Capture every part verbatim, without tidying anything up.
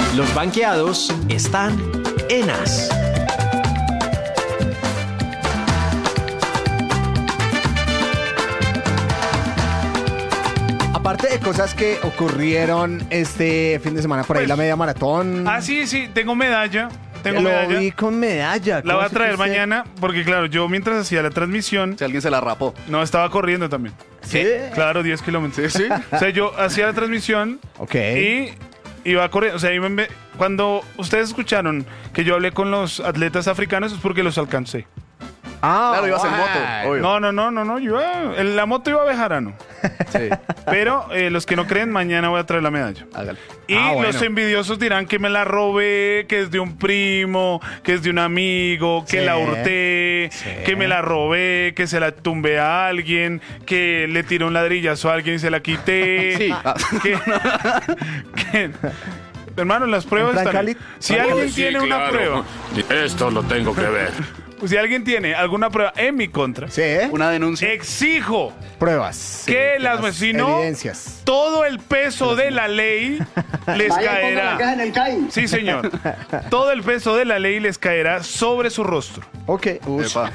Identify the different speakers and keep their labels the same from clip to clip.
Speaker 1: Los banqueados están en As.
Speaker 2: Aparte de cosas que ocurrieron este fin de semana, por ahí
Speaker 3: Pues,
Speaker 2: la media maratón.
Speaker 3: Ah, sí, sí, tengo medalla. Tengo
Speaker 2: Lo
Speaker 3: medalla.
Speaker 2: vi con medalla.
Speaker 3: La
Speaker 2: ¿Cómo
Speaker 3: voy a
Speaker 2: se
Speaker 3: traer
Speaker 2: que usted-
Speaker 3: mañana porque, claro, yo mientras hacía la transmisión,
Speaker 4: Si alguien se la rapó.
Speaker 3: no, estaba corriendo también.
Speaker 2: ¿Sí?
Speaker 3: Claro, diez kilómetros.
Speaker 4: Sí, sí.
Speaker 3: O sea, yo hacía la transmisión
Speaker 2: Ok.
Speaker 3: y iba corriendo. O sea, iba en ve- cuando ustedes escucharon que yo hablé con los atletas africanos es porque los alcancé.
Speaker 2: Ah,
Speaker 4: Claro, ibas en
Speaker 2: bueno.
Speaker 4: moto, obvio.
Speaker 3: No, no, no, no, no. Yo iba, en la moto iba a Bejarano.
Speaker 4: Sí,
Speaker 3: Pero eh, los que no creen, mañana voy a traer la medalla.
Speaker 4: hágale.
Speaker 3: Y
Speaker 2: Ah, bueno.
Speaker 3: los envidiosos dirán que me la robé, que es de un primo, que es de un amigo, que
Speaker 2: Sí,
Speaker 3: la hurté,
Speaker 2: sí.
Speaker 3: que me la robé, que se la tumbé a alguien, que le tiré un ladrillazo a alguien y se la quité.
Speaker 4: Sí. Ah.
Speaker 3: Que, que- hermano, las pruebas
Speaker 2: ¿En plan
Speaker 3: están.
Speaker 2: Cali?
Speaker 3: Si
Speaker 2: Cali.
Speaker 3: alguien
Speaker 5: Sí,
Speaker 3: tiene una
Speaker 5: claro.
Speaker 3: prueba,
Speaker 5: Esto lo tengo que ver.
Speaker 3: si alguien tiene alguna prueba en mi contra,
Speaker 2: Sí,
Speaker 4: Una denuncia.
Speaker 3: exijo
Speaker 2: pruebas.
Speaker 3: que
Speaker 2: Sí,
Speaker 3: las si no,
Speaker 2: evidencias.
Speaker 3: todo el peso de la ley les caerá. Sí, señor. Todo el peso de la ley les caerá sobre su rostro.
Speaker 2: Ok. Uy.
Speaker 4: Epa.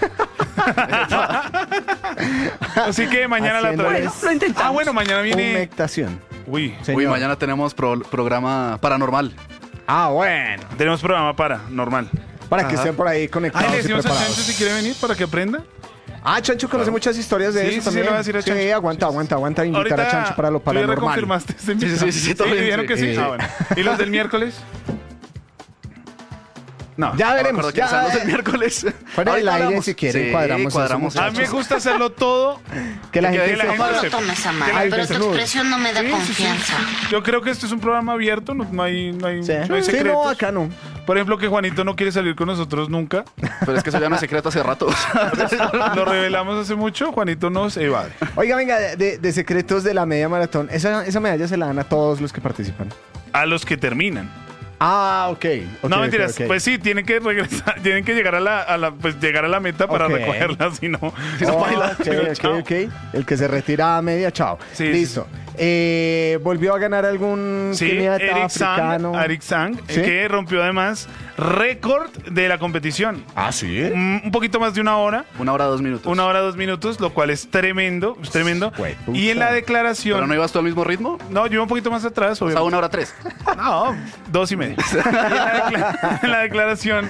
Speaker 3: Así que mañana la
Speaker 2: Haciéndoles
Speaker 3: traigo. Ah, bueno, mañana viene.
Speaker 2: Humectación.
Speaker 3: Uy,
Speaker 2: Señor.
Speaker 4: Uy, mañana tenemos pro- programa paranormal.
Speaker 2: Ah, bueno.
Speaker 3: tenemos programa para normal.
Speaker 2: Para que
Speaker 4: Ajá.
Speaker 2: estén por ahí conectados
Speaker 3: Ay, le
Speaker 2: y
Speaker 3: decimos a
Speaker 2: preparados.
Speaker 3: Chancho si quiere venir para que aprenda.
Speaker 2: Ah, Chancho conoce muchas historias de
Speaker 3: Sí,
Speaker 2: eso
Speaker 3: sí, sí,
Speaker 2: también.
Speaker 3: le voy a decir a
Speaker 2: Sí,
Speaker 3: Chancho.
Speaker 2: aguanta, aguanta, aguanta. Invitar a Chancho para lo
Speaker 3: ¿tú ya
Speaker 2: paranormal.
Speaker 3: reconfirmaste este invitado?
Speaker 4: sí, sí, sí, todo
Speaker 3: ¿Sí?
Speaker 4: bien,
Speaker 3: ¿Dijeron
Speaker 4: sí.
Speaker 3: que sí?
Speaker 2: Sí.
Speaker 3: Ah, bueno. ¿Y los del miércoles? No.
Speaker 2: Ya
Speaker 4: No me
Speaker 2: veremos.
Speaker 4: acuerdo
Speaker 2: Ya,
Speaker 4: quiénes son los del miércoles.
Speaker 2: Fuera del
Speaker 4: Ahorita
Speaker 2: aire,
Speaker 4: hablamos.
Speaker 2: si quieren,
Speaker 4: Sí,
Speaker 2: cuadramos eso,
Speaker 4: cuadramos.
Speaker 3: A mí me gusta hacerlo todo.
Speaker 2: que la
Speaker 3: que
Speaker 2: gente
Speaker 3: la
Speaker 2: sepa.
Speaker 3: gente
Speaker 6: No lo
Speaker 3: sepa.
Speaker 6: tomes a
Speaker 3: Que
Speaker 6: mal,
Speaker 3: la
Speaker 2: gente
Speaker 6: pero tu
Speaker 2: salude.
Speaker 6: expresión no me da
Speaker 3: Sí, sí, sí.
Speaker 6: confianza.
Speaker 3: Yo creo que este es un programa abierto, no, no hay, no hay,
Speaker 2: Sí.
Speaker 3: no hay
Speaker 2: Sí,
Speaker 3: secretos.
Speaker 2: no, acá no.
Speaker 3: Por ejemplo, que Juanito no quiere salir con nosotros nunca.
Speaker 4: Pero es que eso ya no es secreto hace rato.
Speaker 3: Lo revelamos hace mucho. Juanito nos evade.
Speaker 2: Oiga, venga, de, de secretos de la media maratón. Esa, esa medalla se la dan a todos los que participan.
Speaker 3: A los que terminan.
Speaker 2: Ah, ok. ok,
Speaker 3: no
Speaker 2: ok,
Speaker 3: mentiras,
Speaker 2: ok.
Speaker 3: pues sí, tienen que regresar, tienen que llegar a la, a la, pues llegar a la meta para
Speaker 2: Ok.
Speaker 3: recogerla, si no.
Speaker 4: Si no
Speaker 2: Oh,
Speaker 4: baila.
Speaker 2: ok,
Speaker 3: Pero
Speaker 2: ok,
Speaker 3: chao.
Speaker 2: ok. El que se retira a media, chao.
Speaker 3: Sí,
Speaker 2: Listo. Eh, ¿Volvió a ganar algún
Speaker 3: Sí,
Speaker 2: keniata
Speaker 3: Eric
Speaker 2: africano?
Speaker 3: Sang, Eric Sang,
Speaker 2: ¿Sí?
Speaker 3: que rompió además récord de la competición.
Speaker 2: Ah, sí.
Speaker 3: Un un poquito más de una hora,
Speaker 4: Una hora, dos minutos.
Speaker 3: una hora, dos minutos, lo cual es tremendo, es tremendo.
Speaker 2: Juepucha.
Speaker 3: Y en la
Speaker 4: ¿Pero
Speaker 3: declaración,
Speaker 4: no ibas tú al mismo ritmo?
Speaker 3: no, yo iba un poquito más atrás,
Speaker 4: O sea,
Speaker 3: obviamente.
Speaker 4: una hora tres.
Speaker 3: No, dos y media. Y en, la decla- en la declaración,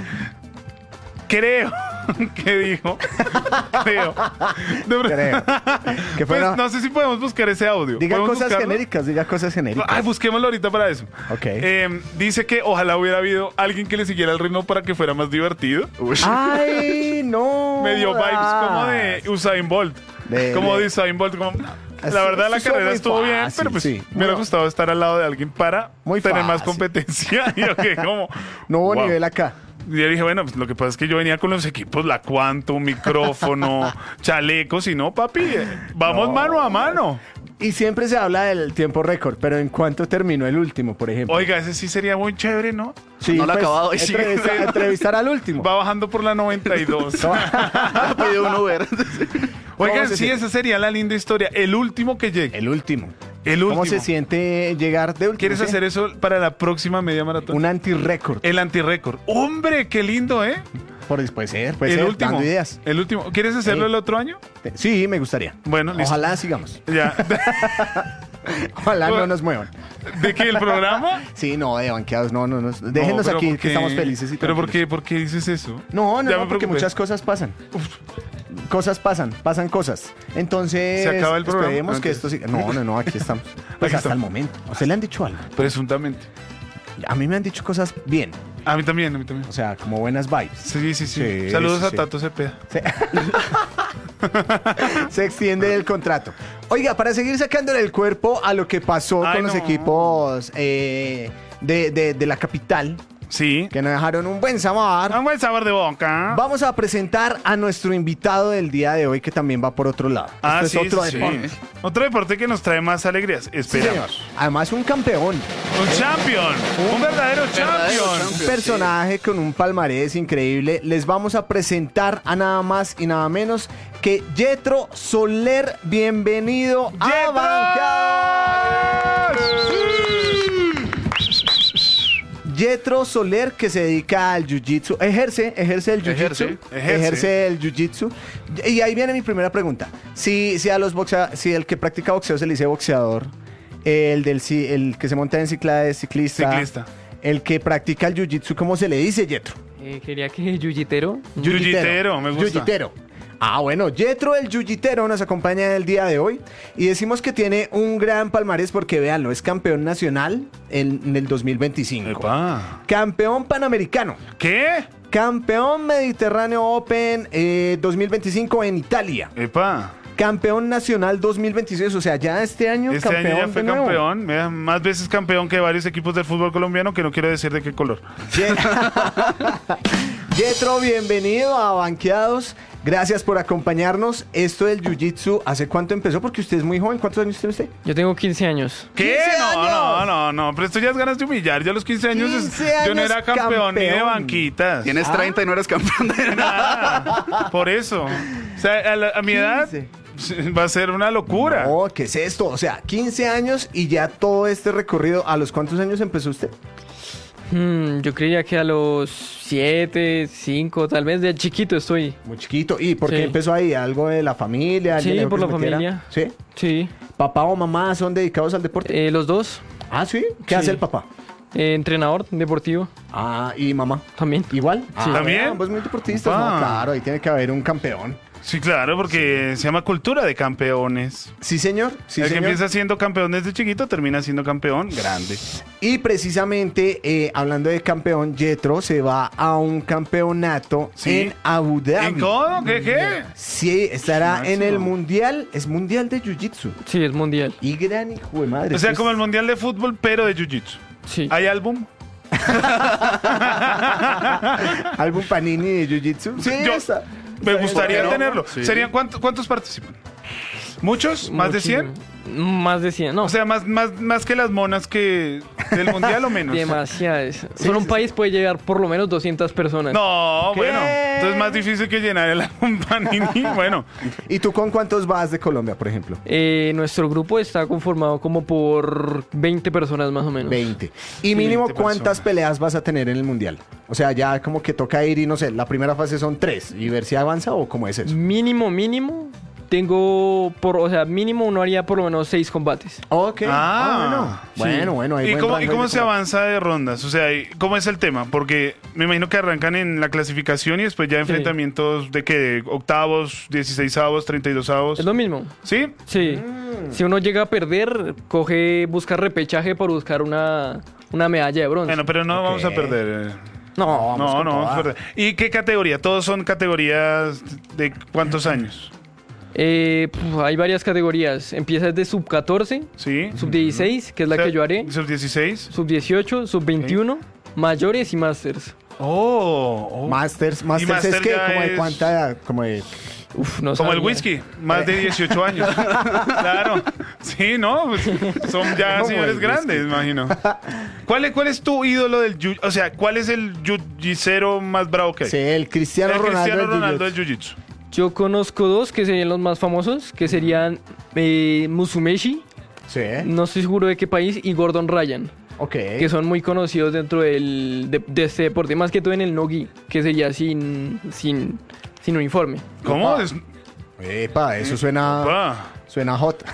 Speaker 3: creo que dijo, creo, no, pero-
Speaker 2: Creo. Que
Speaker 3: pues
Speaker 2: fuera-
Speaker 3: no sé si podemos buscar ese audio.
Speaker 2: Diga
Speaker 3: ¿Podemos
Speaker 2: cosas
Speaker 3: buscarlo?
Speaker 2: genéricas, diga cosas genéricas.
Speaker 3: Ay, busquémoslo ahorita para eso.
Speaker 2: Ok.
Speaker 3: Eh, dice que ojalá hubiera habido alguien que le siguiera el ritmo para que fuera más divertido.
Speaker 4: Uy.
Speaker 2: Ay, no.
Speaker 3: Me dio vibes como de
Speaker 2: jodas.
Speaker 3: Usain Bolt.
Speaker 2: De-
Speaker 3: como
Speaker 2: de-
Speaker 3: de Usain Bolt. Como, la
Speaker 2: Eso-
Speaker 3: verdad, la
Speaker 2: eso fue
Speaker 3: carrera
Speaker 2: muy
Speaker 3: estuvo bien,
Speaker 2: fácil,
Speaker 3: pero pues
Speaker 2: sí.
Speaker 3: me hubiera
Speaker 2: Muy-
Speaker 3: gustado estar al lado de alguien para
Speaker 2: Muy
Speaker 3: tener más
Speaker 2: fácil.
Speaker 3: competencia. Y yo que como,
Speaker 2: No hubo
Speaker 3: wow.
Speaker 2: nivel acá.
Speaker 3: Y yo dije, bueno, pues lo que pasa es que yo venía con los equipos, la Quantum, micrófono, chalecos, y no, papi, eh, vamos
Speaker 2: No.
Speaker 3: mano a mano.
Speaker 2: Y siempre se habla del tiempo récord, pero ¿en cuánto terminó el último, por ejemplo?
Speaker 3: Oiga, ese sí sería muy chévere, ¿no?
Speaker 2: Sí,
Speaker 4: no lo ha acabado y sigue.
Speaker 2: entrevistar, entrevistar al último.
Speaker 3: Va bajando por la noventa y dos.
Speaker 4: Ya pidió un Uber.
Speaker 3: Oigan,
Speaker 2: ¿Cómo se
Speaker 3: sí,
Speaker 2: siente?
Speaker 3: esa sería la linda historia. El último que llegue.
Speaker 2: El último.
Speaker 3: El último.
Speaker 2: ¿Cómo se siente llegar de último?
Speaker 3: ¿Quieres
Speaker 2: sí?
Speaker 3: hacer eso para la próxima media maratón?
Speaker 2: Un anti-récord.
Speaker 3: El antirrécord. ¡Hombre, qué lindo, eh!
Speaker 2: Por, puede ser, puede
Speaker 3: el
Speaker 2: ser,
Speaker 3: último.
Speaker 2: dando ideas.
Speaker 3: El último. ¿Quieres hacerlo
Speaker 2: Sí.
Speaker 3: el otro año?
Speaker 2: Sí, me gustaría.
Speaker 3: Bueno, listo.
Speaker 2: Ojalá sigamos.
Speaker 3: Ya.
Speaker 2: Ojalá no nos muevan.
Speaker 3: ¿De qué? ¿El programa?
Speaker 2: Sí, no, de banqueados, no, no, no. Déjenos
Speaker 3: No, pero
Speaker 2: aquí,
Speaker 3: ¿por
Speaker 2: que
Speaker 3: qué?
Speaker 2: estamos felices y
Speaker 3: ¿Pero por
Speaker 2: tranquilos.
Speaker 3: qué, por qué dices eso?
Speaker 2: No, no,
Speaker 3: Ya
Speaker 2: no,
Speaker 3: me
Speaker 2: porque
Speaker 3: preocupé.
Speaker 2: muchas cosas pasan. Cosas pasan, pasan cosas. Entonces,
Speaker 3: ¿Se acaba el programa?
Speaker 2: esperemos
Speaker 3: No,
Speaker 2: que esto siga. No, no, no, aquí estamos. Pues
Speaker 3: Aquí
Speaker 2: hasta
Speaker 3: estamos.
Speaker 2: el momento. ¿A usted le han dicho algo?
Speaker 3: Presuntamente.
Speaker 2: A mí me han dicho cosas bien.
Speaker 3: A mí también, a mí también.
Speaker 2: O sea, como buenas vibes.
Speaker 3: Sí, sí, sí.
Speaker 2: Sí,
Speaker 3: Saludos
Speaker 2: sí,
Speaker 3: a
Speaker 2: sí.
Speaker 3: Tato Cepeda.
Speaker 2: Se, Se extiende el contrato. Oiga, para seguir sacándole el cuerpo a lo que pasó
Speaker 3: Ay,
Speaker 2: con los
Speaker 3: no.
Speaker 2: equipos eh, de, de- de la capital,
Speaker 3: Sí.
Speaker 2: que nos dejaron un buen sabor,
Speaker 3: Un buen sabor de boca.
Speaker 2: vamos a presentar a nuestro invitado del día de hoy, que también va por otro lado.
Speaker 3: Ah,
Speaker 2: Esto
Speaker 3: sí,
Speaker 2: es otro
Speaker 3: sí, sí.
Speaker 2: deporte.
Speaker 3: Otro deporte que nos trae más alegrías.
Speaker 2: Sí,
Speaker 3: Esperamos.
Speaker 2: señor. Además, un campeón.
Speaker 3: Un champion. Un verdadero champion.
Speaker 2: Un
Speaker 4: Sí.
Speaker 2: personaje con un palmarés increíble. Les vamos a presentar a nada más y nada menos que Yetro Soler. Bienvenido a
Speaker 3: ¡Yetro!
Speaker 2: Banqueados. Yetro Soler, que se dedica al jiu-jitsu, ejerce, ejerce el jiu-jitsu,
Speaker 4: Ejerce,
Speaker 3: ejerce.
Speaker 2: ejerce el jiu-jitsu. Y ahí viene mi primera pregunta. Si, si a los boxea, si el que practica boxeo se le dice boxeador, el del ci- el que se monta en cicla es ciclista,
Speaker 3: Ciclista.
Speaker 2: el que practica el jiu-jitsu, ¿cómo se le dice, Yetro?
Speaker 6: Eh, quería que yuyitero.
Speaker 3: Jiu-jitero, me gusta.
Speaker 2: Jiu-jitero. Ah, bueno, Yetro el jiu-jitero nos acompaña el día de hoy y decimos que tiene un gran palmarés porque, véanlo, es campeón nacional en, en el dos mil veinticinco.
Speaker 3: Epa.
Speaker 2: Campeón panamericano.
Speaker 3: ¿Qué?
Speaker 2: Campeón Mediterráneo Open eh, dos mil veinticinco en Italia.
Speaker 3: Epa.
Speaker 2: Campeón nacional dos mil veintiséis, o sea, ya este año
Speaker 3: Este
Speaker 2: campeón
Speaker 3: año ya fue
Speaker 2: de nuevo.
Speaker 3: campeón, vea, más veces campeón que varios equipos del fútbol colombiano, que no quiero decir de qué color.
Speaker 2: Ye- Yetro, bienvenido a Banqueados. Gracias por acompañarnos. Esto del Jiu-Jitsu, ¿hace cuánto empezó? Porque usted es muy joven. ¿Cuántos años tiene usted?
Speaker 6: Yo tengo quince años.
Speaker 3: ¿Qué?
Speaker 2: quince
Speaker 3: No,
Speaker 2: años.
Speaker 3: no, no, no, pero esto ya es ganas de humillar. Ya a los quince años, es-
Speaker 2: quince
Speaker 3: yo no
Speaker 2: años
Speaker 3: era campeón, ni de
Speaker 2: campeón.
Speaker 3: banquitas.
Speaker 4: Tienes treinta y no eres campeón de nada.
Speaker 3: Nada. Por eso. O sea, a, la- a mi edad
Speaker 2: quince.
Speaker 3: va a ser una locura.
Speaker 2: Oh, ¿qué es esto? O sea, quince años y ya todo este recorrido. ¿A los cuántos años empezó usted?
Speaker 6: Hmm, yo creía que a los siete, cinco, tal vez de chiquito estoy.
Speaker 2: Muy chiquito. ¿Y por qué
Speaker 6: Sí.
Speaker 2: empezó ahí? ¿Algo de la familia? ¿Alguien
Speaker 6: Sí,
Speaker 2: le dijo
Speaker 6: por
Speaker 2: que
Speaker 6: la
Speaker 2: se metiera?
Speaker 6: familia.
Speaker 2: ¿Sí?
Speaker 6: Sí.
Speaker 2: ¿Papá o mamá son dedicados al deporte?
Speaker 6: Eh, los dos.
Speaker 2: Ah, ¿sí? ¿Qué
Speaker 6: sí.
Speaker 2: hace el papá?
Speaker 6: Eh, entrenador deportivo
Speaker 2: Ah, ¿y mamá?
Speaker 6: también.
Speaker 2: ¿Igual?
Speaker 6: Sí.
Speaker 2: Ah,
Speaker 3: ¿También?
Speaker 2: Ambos muy deportistas.
Speaker 3: Opa.
Speaker 2: No, claro, ahí tiene que haber un campeón.
Speaker 3: Sí, claro, porque se llama cultura de campeones.
Speaker 2: Sí, señor. Sí,
Speaker 3: el que
Speaker 2: señor.
Speaker 3: empieza siendo campeón desde chiquito termina siendo campeón grande.
Speaker 2: Y precisamente, eh, hablando de campeón, Yetro se va a un campeonato
Speaker 3: Sí.
Speaker 2: en Abu Dhabi.
Speaker 3: ¿En cómo? ¿Qué qué?
Speaker 2: Sí, estará
Speaker 3: Máximo.
Speaker 2: en el Mundial. Es Mundial de Jiu-Jitsu.
Speaker 6: Sí, es mundial.
Speaker 2: Y gran hijo de madre.
Speaker 3: O sea,
Speaker 2: esto
Speaker 3: como
Speaker 2: es-
Speaker 3: el mundial de fútbol, pero de jiu-jitsu.
Speaker 6: Sí.
Speaker 3: ¿Hay álbum?
Speaker 2: álbum Panini de Jiu-Jitsu. Sí,
Speaker 3: Yo-
Speaker 2: está.
Speaker 3: Me
Speaker 2: Está
Speaker 3: gustaría
Speaker 2: bien.
Speaker 3: tenerlo.
Speaker 4: Sí.
Speaker 3: ¿Serían cuántos, cuántos participan? ¿Muchos? ¿Más de cien?
Speaker 6: Muchísimo. Más de cien, no.
Speaker 3: O sea, más, más, más que las monas que del mundial o menos.
Speaker 6: demasiadas. Solo un país puede llegar por lo menos doscientas personas.
Speaker 3: No,
Speaker 2: ¿Qué?
Speaker 3: bueno. Entonces es más difícil que llenar el álbum Panini. Bueno,
Speaker 2: ¿Y tú con cuántos vas de Colombia, por ejemplo?
Speaker 6: Eh, nuestro grupo está conformado como por veinte personas más o menos.
Speaker 2: veinte. Y mínimo,
Speaker 3: veinte
Speaker 2: ¿cuántas
Speaker 3: personas.
Speaker 2: peleas vas a tener en el Mundial? O sea, ya como que toca ir y no sé, la primera fase son tres y ver si avanza o cómo es eso.
Speaker 6: Mínimo, mínimo. Tengo por, o sea, mínimo uno haría por lo menos seis combates.
Speaker 2: Ok.
Speaker 3: Ah,
Speaker 2: bueno. Bueno, bueno. hay
Speaker 3: ¿Y
Speaker 2: buen
Speaker 3: cómo,
Speaker 2: rango
Speaker 3: ¿y cómo
Speaker 2: de
Speaker 3: se
Speaker 2: combate.
Speaker 3: avanza de rondas? O sea, ¿y ¿cómo es el tema? Porque me imagino que arrancan en la clasificación y después ya enfrentamientos de que octavos, dieciseisavos, treinta y dosavos.
Speaker 6: Es lo mismo.
Speaker 3: ¿Sí?
Speaker 6: Sí. Si uno llega a perder, coge, busca repechaje para buscar una, una medalla de bronce.
Speaker 3: Bueno, pero no
Speaker 2: Ok.
Speaker 3: vamos a perder. eh.
Speaker 6: no,
Speaker 2: Vamos
Speaker 3: No,
Speaker 2: con
Speaker 3: no vamos a
Speaker 2: toda.
Speaker 3: perder. ¿Y qué categoría? ¿Todos son categorías de cuántos años?
Speaker 6: eh, puf, hay varias categorías. Empieza desde sub catorce,
Speaker 3: ¿Sí?
Speaker 6: sub dieciséis, que es la
Speaker 3: O sea,
Speaker 6: que yo haré,
Speaker 3: ¿Sub dieciséis?
Speaker 6: sub dieciocho, sub veintiuno, mayores y masters.
Speaker 3: Oh, oh.
Speaker 2: Masters, Masters
Speaker 3: Master
Speaker 2: es que
Speaker 3: ya
Speaker 2: como de
Speaker 3: es-
Speaker 2: cuánta, como de...
Speaker 6: Uf, no
Speaker 3: Como el
Speaker 6: sabía.
Speaker 3: whisky, más de dieciocho años. Claro. Sí, ¿no? Pues son ya
Speaker 2: Como
Speaker 3: señores
Speaker 2: el
Speaker 3: grandes,
Speaker 2: whisky.
Speaker 3: imagino. ¿Cuál es, ¿Cuál es tu ídolo del jiu- O sea, ¿cuál es el jiu-jitsu más bravo que hay?
Speaker 2: Sí, el Cristiano
Speaker 3: el
Speaker 2: Ronaldo.
Speaker 3: Cristiano
Speaker 2: del
Speaker 3: Ronaldo
Speaker 2: jiu-jitsu.
Speaker 3: del jiu-jitsu.
Speaker 6: Yo conozco dos que serían los más famosos, que serían eh, Musumeshi,
Speaker 2: Sí,
Speaker 6: no estoy seguro de qué país, y Gordon Ryan,
Speaker 2: ok.
Speaker 6: que son muy conocidos dentro del, de, de este deporte, más que todo en el no-gi, que sería sin, sin, sin uniforme.
Speaker 3: ¿Cómo?
Speaker 2: Opa.
Speaker 3: Es-
Speaker 2: Epa, eso suena,
Speaker 3: Opa.
Speaker 2: suena hot.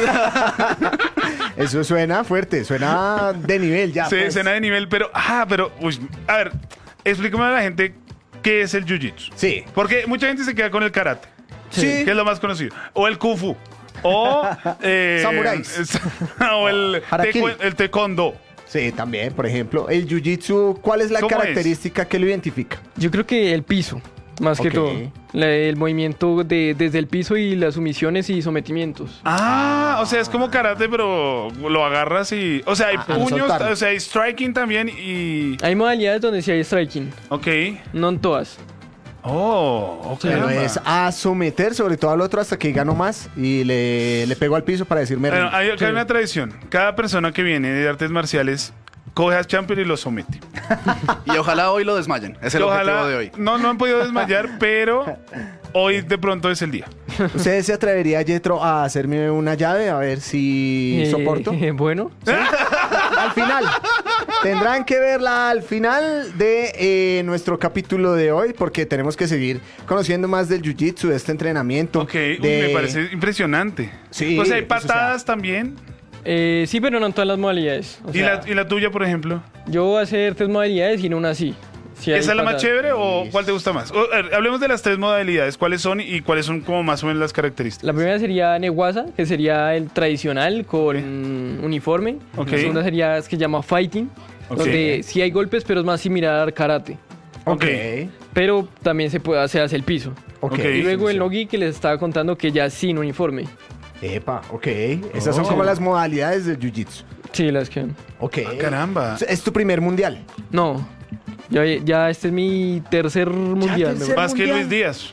Speaker 2: Eso suena fuerte, suena de nivel ya.
Speaker 3: Sí,
Speaker 2: pues.
Speaker 3: escena de nivel, pero... Ah, pero... Uy, a ver, explícame a la gente qué es el jiu-jitsu.
Speaker 2: Sí.
Speaker 3: Porque mucha gente se queda con el karate,
Speaker 2: Sí.
Speaker 3: que es lo más conocido. O el kung fu. O... Eh,
Speaker 2: Samuráis.
Speaker 3: O el,
Speaker 2: Harakiri.
Speaker 3: tecu- el taekwondo.
Speaker 2: Sí, también, por ejemplo, el jiu-jitsu, ¿cuál es la
Speaker 3: ¿Cómo es?
Speaker 2: característica que lo identifica?
Speaker 6: Yo creo que el piso, más
Speaker 2: Ok.
Speaker 6: que todo. La- el movimiento de, desde el piso y las sumisiones y sometimientos.
Speaker 3: Ah, o sea, es como karate, pero lo agarras y... O sea, hay
Speaker 2: Ah,
Speaker 3: puños,
Speaker 2: soltarlo.
Speaker 3: o sea, hay striking también y...
Speaker 6: Hay modalidades donde sí hay striking,
Speaker 3: Ok.
Speaker 6: no en todas.
Speaker 3: Oh, ok.
Speaker 2: Pero
Speaker 3: caramba.
Speaker 2: es a someter sobre todo al otro hasta que ganó más y le, le pegó al piso para decirme.
Speaker 3: Bueno, hay, acá hay una tradición. Cada persona que viene de artes marciales coge a Champion y lo somete.
Speaker 4: Y ojalá hoy lo desmayen. Es el
Speaker 3: Que
Speaker 4: objetivo
Speaker 3: ojalá-
Speaker 4: de hoy.
Speaker 3: No, no han podido desmayar, pero hoy de pronto es el día.
Speaker 2: ¿Usted se atrevería, Yetro, a hacerme una llave a ver si
Speaker 6: Eh,
Speaker 2: soporto?
Speaker 6: bueno,
Speaker 2: Al final. Tendrán que verla al final de eh, nuestro capítulo de hoy porque tenemos que seguir conociendo más del jiu-jitsu, de este entrenamiento.
Speaker 3: Ok, uy,
Speaker 2: de...
Speaker 3: me parece impresionante.
Speaker 2: Sí,
Speaker 3: O sea, hay
Speaker 2: eso, o sea-
Speaker 3: patadas también.
Speaker 6: Eh, sí, pero no en todas las modalidades. O
Speaker 3: ¿Y,
Speaker 6: sea,
Speaker 3: la, ¿Y la tuya, por ejemplo?
Speaker 6: yo voy a hacer tres modalidades y en una sí. Sí hay
Speaker 3: ¿Esa es la más
Speaker 6: patadas.
Speaker 3: chévere o cuál te gusta más? O, a ver, hablemos de las tres modalidades. ¿Cuáles son y cuáles son como más o menos las características?
Speaker 6: La primera sería Neguasa, que sería el tradicional con uniforme.
Speaker 3: Ok.
Speaker 6: La segunda sería es que se llama Fighting,
Speaker 3: Ok.
Speaker 6: donde sí hay golpes, pero es más similar al karate.
Speaker 2: Ok.
Speaker 6: Pero también se puede hacer hacia el piso.
Speaker 2: Ok.
Speaker 3: Ok.
Speaker 6: Y luego el Nogi que les estaba contando que ya sin uniforme.
Speaker 2: Epa, ok. Esas son
Speaker 3: Oh.
Speaker 2: como las modalidades del jiu-jitsu.
Speaker 6: Sí, las que...
Speaker 2: Ok.
Speaker 3: Ah, caramba.
Speaker 2: Es tu primer mundial.
Speaker 6: No, ya, ya este es mi tercer mundial.
Speaker 2: tercer-
Speaker 3: Más que
Speaker 2: mundial.
Speaker 3: Luis Díaz.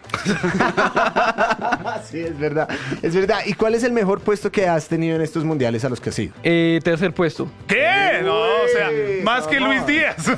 Speaker 2: Sí, es verdad. Es verdad. ¿Y cuál es el mejor puesto que has tenido en estos mundiales a los que has ido?
Speaker 6: Eh, tercer puesto.
Speaker 3: ¿Qué? No, o sea,
Speaker 2: Uy,
Speaker 3: más que
Speaker 2: no.
Speaker 3: Luis Díaz.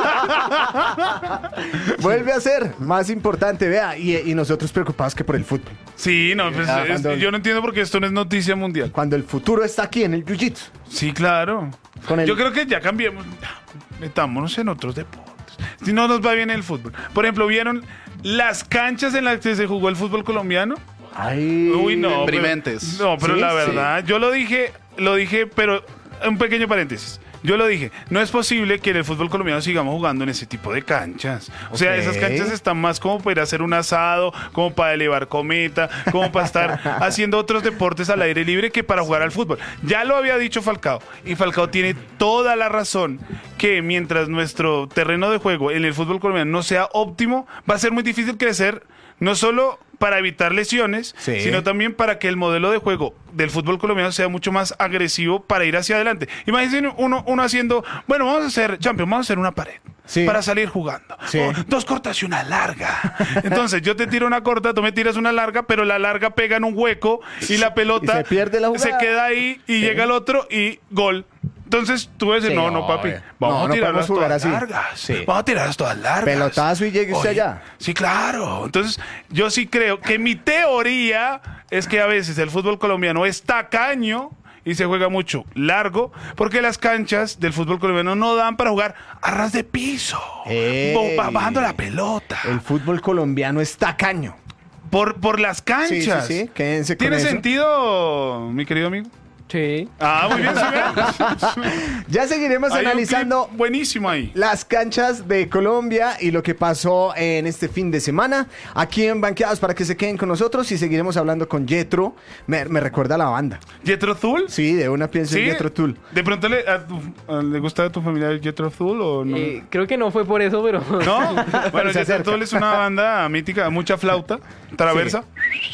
Speaker 2: Vuelve a ser más importante, vea. Y, y nosotros preocupados que por el fútbol.
Speaker 3: Sí, no, pues,
Speaker 2: Ah,
Speaker 3: es-
Speaker 2: cuando-
Speaker 3: yo no entiendo por qué esto no es noticia mundial.
Speaker 2: Cuando el futuro está aquí en el jiu-jitsu.
Speaker 3: Sí, claro.
Speaker 2: Con el-
Speaker 3: Yo creo que ya cambiemos. Metámonos en otros deportes. Si no nos va bien el fútbol. Por ejemplo, ¿vieron las canchas en las que se jugó el fútbol colombiano?
Speaker 2: Ay.
Speaker 3: Uy, no. pero-
Speaker 4: Deprimentes.
Speaker 3: no, pero
Speaker 2: Sí,
Speaker 3: la
Speaker 2: sí.
Speaker 3: verdad, yo lo dije, lo dije, pero un pequeño paréntesis. Yo lo dije, no es posible que en el fútbol colombiano sigamos jugando en ese tipo de canchas. O sea,
Speaker 2: Ok.
Speaker 3: esas canchas están más como para ir a hacer un asado, como para elevar cometa, como para estar haciendo otros deportes al aire libre que para jugar al fútbol. Ya lo había dicho Falcao, y Falcao tiene toda la razón que mientras nuestro terreno de juego en el fútbol colombiano no sea óptimo, va a ser muy difícil crecer, no solo para evitar lesiones,
Speaker 2: Sí.
Speaker 3: sino también para que el modelo de juego del fútbol colombiano sea mucho más agresivo para ir hacia adelante. Imagínense uno, uno haciendo, bueno, vamos a hacer, champion, vamos a hacer una pared.
Speaker 2: Sí.
Speaker 3: Para salir jugando.
Speaker 2: Sí.
Speaker 3: Oh, dos cortas y una larga. Entonces yo te tiro una corta, tú me tiras una larga, pero la larga pega en un hueco y la pelota
Speaker 2: Y se pierde la jugada.
Speaker 3: se queda ahí y llega el otro y gol. Entonces tú dices,
Speaker 2: Sí,
Speaker 3: no, no,
Speaker 2: no,
Speaker 3: papi,
Speaker 2: eh.
Speaker 3: vamos
Speaker 2: No,
Speaker 3: a
Speaker 2: no
Speaker 3: tirarlas
Speaker 2: podemos jugar
Speaker 3: todas
Speaker 2: así.
Speaker 3: largas.
Speaker 2: Sí.
Speaker 3: Vamos a tirarlas todas largas.
Speaker 2: Pelotazo y llegue usted
Speaker 3: Oye,
Speaker 2: allá.
Speaker 3: Sí, claro. Entonces, yo sí creo que mi teoría es que a veces el fútbol colombiano es tacaño y se juega mucho largo porque las canchas del fútbol colombiano no dan para jugar a ras de piso,
Speaker 2: Ey.
Speaker 3: bo- ba- bajando la pelota.
Speaker 2: El fútbol colombiano es tacaño.
Speaker 3: Por, por las canchas.
Speaker 2: Sí, sí, sí. Quédense con
Speaker 3: ¿Tiene
Speaker 2: eso.
Speaker 3: sentido, mi querido amigo?
Speaker 6: Sí.
Speaker 3: Ah, muy bien, ¿sí ven?
Speaker 2: Ya seguiremos
Speaker 3: Hay un
Speaker 2: analizando
Speaker 3: clip buenísimo ahí.
Speaker 2: las canchas de Colombia y lo que pasó en este fin de semana aquí en Banqueados para que se queden con nosotros y seguiremos hablando con Yetro. Me, me recuerda a la banda.
Speaker 3: ¿Jethro Tull?
Speaker 2: Sí, de una pienso en Yetro Tull.
Speaker 3: ¿De pronto le, a tu- a- le gusta a tu familia Jethro Tull o no?
Speaker 6: Eh, creo que no fue por eso, pero...
Speaker 3: ¿No? Bueno,
Speaker 2: se
Speaker 3: Jethro
Speaker 2: acerca.
Speaker 3: Tull es una banda mítica, mucha flauta, traversa.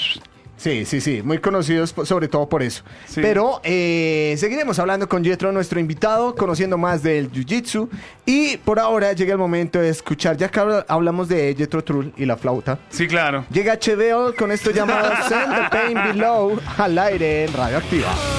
Speaker 2: Sí, sí, sí, muy conocidos po- sobre todo por eso.
Speaker 3: Sí.
Speaker 2: Pero eh, seguiremos hablando con Yetro, nuestro invitado, conociendo más del Jiu-Jitsu. Y por ahora llega el momento de escuchar, ya que habla- hablamos de Jethro Tull y la flauta.
Speaker 3: Sí, claro.
Speaker 2: Llega H B O con esto llamado Send the Pain Below al aire en Radioactiva.